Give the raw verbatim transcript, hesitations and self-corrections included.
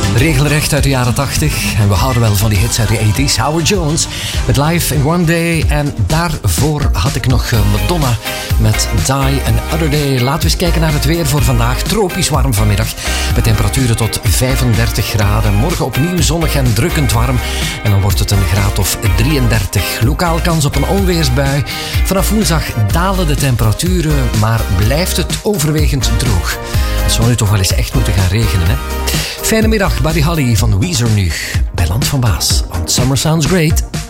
Regelrecht uit de jaren tachtig. En we houden wel van die hits uit de tachtig. Howard Jones met Live in One Day. En daarvoor had ik nog Madonna met Die Another Day. Laten we eens kijken naar het weer voor vandaag. Tropisch warm vanmiddag. Met temperaturen tot vijfendertig graden. Morgen opnieuw zonnig en drukkend warm. En dan wordt het een graad of drieëndertig. Lokaal kans op een onweersbui. Vanaf woensdag dalen de temperaturen. Maar blijft het overwegend droog. Het zou nu toch wel eens echt moeten gaan regenen, hè? Fijne middag, Buddy Holly van Weezer nu. Bij Land van Baas. Want Summer Sounds Great.